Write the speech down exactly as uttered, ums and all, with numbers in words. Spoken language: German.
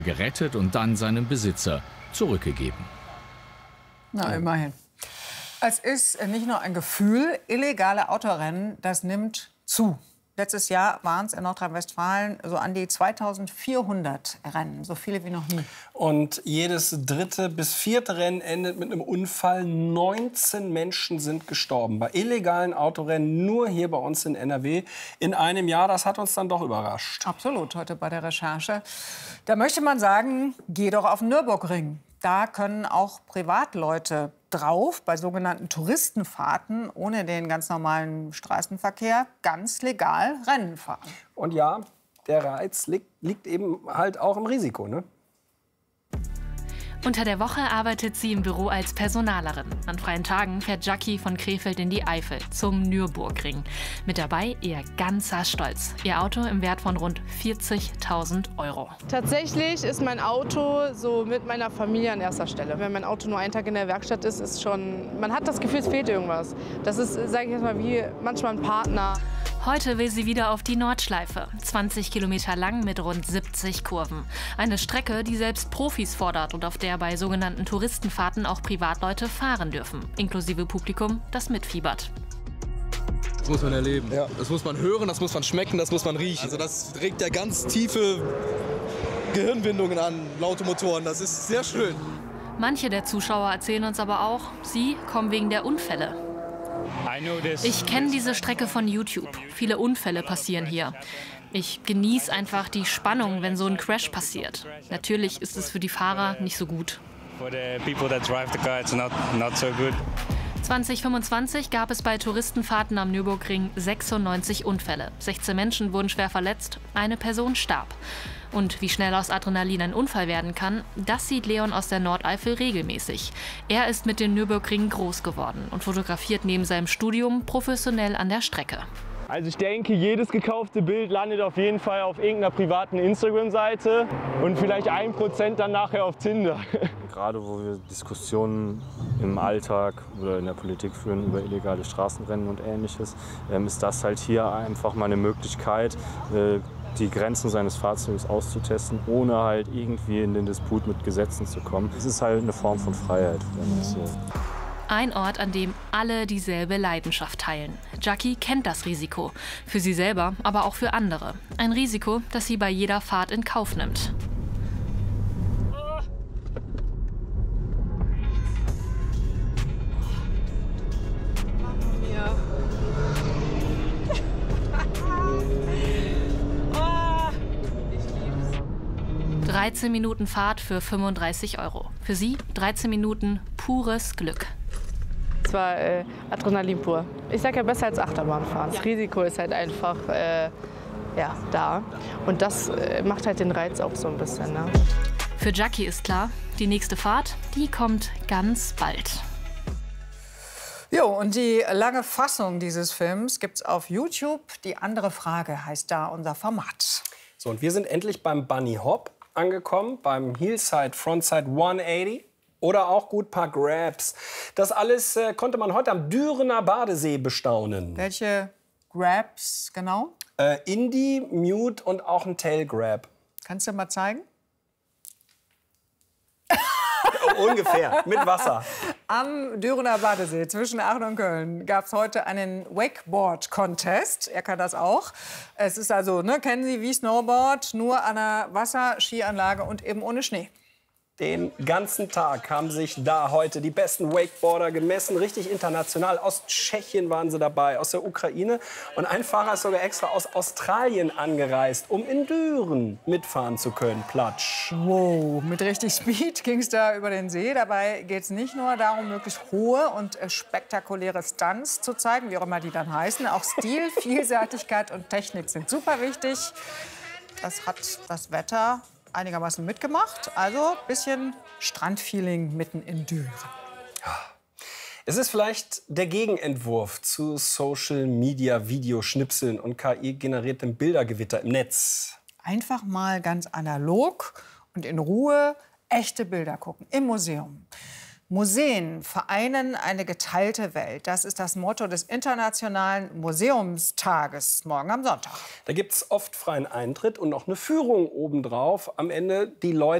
gerettet und dann seinem Besitzer zurückgegeben. Na, immerhin. Es ist nicht nur ein Gefühl, illegale Autorennen, das nimmt zu. Letztes Jahr waren es in Nordrhein-Westfalen so an die zweitausendvierhundert Rennen, so viele wie noch nie. Und jedes dritte bis vierte Rennen endet mit einem Unfall. neunzehn Menschen sind gestorben bei illegalen Autorennen, nur hier bei uns in N R W in einem Jahr. Das hat uns dann doch überrascht. Absolut, heute bei der Recherche. Da möchte man sagen, geh doch auf den Nürburgring. Da können auch Privatleute drauf, bei sogenannten Touristenfahrten, ohne den ganz normalen Straßenverkehr, ganz legal Rennen fahren. Und ja, der Reiz liegt, liegt eben halt auch im Risiko, ne? Unter der Woche arbeitet sie im Büro als Personalerin. An freien Tagen fährt Jackie von Krefeld in die Eifel zum Nürburgring. Mit dabei ihr ganzer Stolz. Ihr Auto im Wert von rund vierzigtausend Euro. Tatsächlich ist mein Auto so mit meiner Familie an erster Stelle. Wenn mein Auto nur einen Tag in der Werkstatt ist, ist schon, man hat das Gefühl, es fehlt irgendwas. Das ist, sage ich jetzt mal, wie manchmal ein Partner. Heute will sie wieder auf die Nordschleife. zwanzig Kilometer lang mit rund siebzig Kurven. Eine Strecke, die selbst Profis fordert und auf der bei sogenannten Touristenfahrten auch Privatleute fahren dürfen. Inklusive Publikum, das mitfiebert. Das muss man erleben. Ja. Das muss man hören, das muss man schmecken, das muss man riechen. Also das regt ja ganz tiefe Gehirnwindungen an, laute Motoren. Das ist sehr schön. Manche der Zuschauer erzählen uns aber auch, sie kommen wegen der Unfälle. Ich kenne diese Strecke von YouTube. Viele Unfälle passieren hier. Ich genieße einfach die Spannung, wenn so ein Crash passiert. Natürlich ist es für die Fahrer nicht so gut. zwanzig fünfundzwanzig gab es bei Touristenfahrten am Nürburgring sechsundneunzig Unfälle. sechzehn Menschen wurden schwer verletzt, eine Person starb. Und wie schnell aus Adrenalin ein Unfall werden kann, das sieht Leon aus der Nordeifel regelmäßig. Er ist mit den Nürburgringen groß geworden und fotografiert neben seinem Studium professionell an der Strecke. Also ich denke, jedes gekaufte Bild landet auf jeden Fall auf irgendeiner privaten Instagram-Seite und vielleicht ein Prozent dann nachher auf Tinder. Gerade wo wir Diskussionen im Alltag oder in der Politik führen über illegale Straßenrennen und Ähnliches, ist das halt hier einfach mal eine Möglichkeit, die Grenzen seines Fahrzeugs auszutesten, ohne halt irgendwie in den Disput mit Gesetzen zu kommen. Es ist halt eine Form von Freiheit, wenn man das so. Ein Ort, an dem alle dieselbe Leidenschaft teilen. Jackie kennt das Risiko. Für sie selber, aber auch für andere. Ein Risiko, das sie bei jeder Fahrt in Kauf nimmt. dreizehn Minuten Fahrt für fünfunddreißig Euro. Für sie dreizehn Minuten pures Glück. Es war äh, Adrenalin pur. Ich sage ja, besser als Achterbahnfahren. Das Risiko ist halt einfach äh, ja, da. Und das äh, macht halt den Reiz auch so ein bisschen. Ne? Für Jackie ist klar, die nächste Fahrt, die kommt ganz bald. Jo, und die lange Fassung dieses Films gibt's auf YouTube. Die andere Frage heißt da unser Format. So, und wir sind endlich beim Bunny Hop angekommen, beim Hillside Frontside hundertachtzig oder auch gut paar Grabs. Das alles äh, konnte man heute am Dürener Badesee bestaunen. Welche Grabs genau? Äh, Indie, Mute und auch ein Tail Grab. Kannst du mal zeigen? Ungefähr, mit Wasser. Am Dürener Badesee zwischen Aachen und Köln gab es heute einen Wakeboard-Contest. Er kann das auch. Es ist also, ne, kennen Sie, wie Snowboard, nur an einer Wasserskianlage und eben ohne Schnee. Den ganzen Tag haben sich da heute die besten Wakeboarder gemessen, richtig international. Aus Tschechien waren sie dabei, aus der Ukraine. Und ein Fahrer ist sogar extra aus Australien angereist, um in Düren mitfahren zu können. Platsch. Wow, mit richtig Speed ging es da über den See. Dabei geht es nicht nur darum, möglichst hohe und äh, spektakuläre Stunts zu zeigen, wie auch immer die dann heißen. Auch Stil, Vielseitigkeit und Technik sind super wichtig. Das hat das Wetter einigermaßen mitgemacht. Also ein bisschen Strandfeeling mitten in Düren. Es ist vielleicht der Gegenentwurf zu Social-Media-Videoschnipseln und K I-generiertem Bildergewitter im Netz. Einfach mal ganz analog und in Ruhe echte Bilder gucken im Museum. Museen vereinen eine geteilte Welt. Das ist das Motto des Internationalen Museumstages morgen am Sonntag. Da gibt es oft freien Eintritt und noch eine Führung obendrauf. Am Ende die Leute